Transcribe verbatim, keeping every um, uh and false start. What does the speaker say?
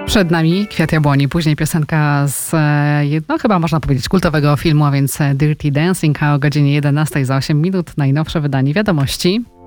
Przed nami Kwiat Jabłoni, później piosenka z, no chyba można powiedzieć, kultowego filmu, a więc Dirty Dancing, a o godzinie jedenastej za osiem minut najnowsze wydanie Wiadomości.